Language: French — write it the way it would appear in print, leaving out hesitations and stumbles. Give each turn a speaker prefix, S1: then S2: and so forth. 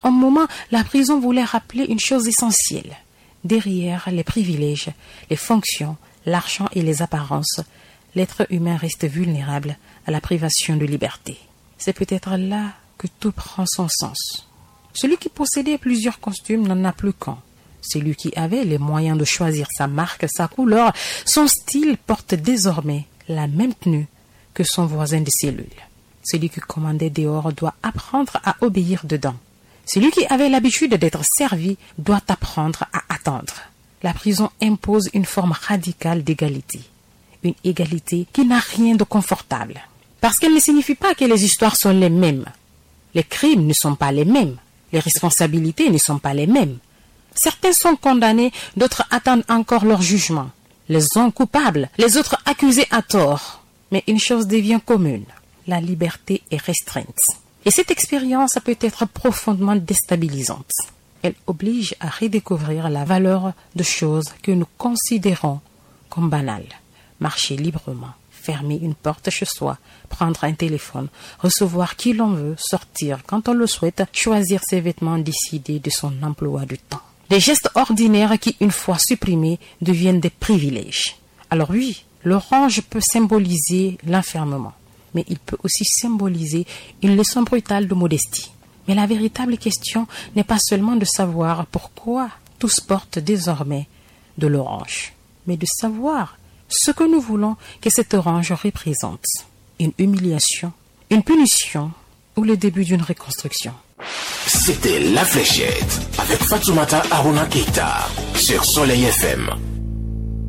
S1: un moment, la prison voulait rappeler une chose essentielle. Derrière les privilèges, les fonctions, l'argent et les apparences, l'être humain reste vulnérable à la privation de liberté. C'est peut-être là que tout prend son sens. Celui qui possédait plusieurs costumes n'en a plus qu'un. Celui qui avait les moyens de choisir sa marque, sa couleur, son style porte désormais la même tenue que son voisin de cellule. Celui qui commandait dehors doit apprendre à obéir dedans. Celui qui avait l'habitude d'être servi doit apprendre à attendre. La prison impose une forme radicale d'égalité. Une égalité qui n'a rien de confortable. Parce qu'elle ne signifie pas que les histoires sont les mêmes. Les crimes ne sont pas les mêmes. Les responsabilités ne sont pas les mêmes. Certains sont condamnés, d'autres attendent encore leur jugement. Les uns coupables, les autres accusés à tort. Mais une chose devient commune. La liberté est restreinte. Et cette expérience peut être profondément déstabilisante. Elle oblige à redécouvrir la valeur de choses que nous considérons comme banales. Marcher librement, fermer une porte chez soi, prendre un téléphone, recevoir qui l'on veut, sortir quand on le souhaite, choisir ses vêtements, décider de son emploi du temps. Des gestes ordinaires qui, une fois supprimés, deviennent des privilèges. Alors oui, l'orange peut symboliser l'enfermement, mais il peut aussi symboliser une leçon brutale de modestie. Mais la véritable question n'est pas seulement de savoir pourquoi tous portent désormais de l'orange, mais de savoir ce que nous voulons que cette orange représente. Une humiliation, une punition ou le début d'une reconstruction.
S2: C'était La Fléchette avec Fatoumata Aruna Keita sur Soleil FM.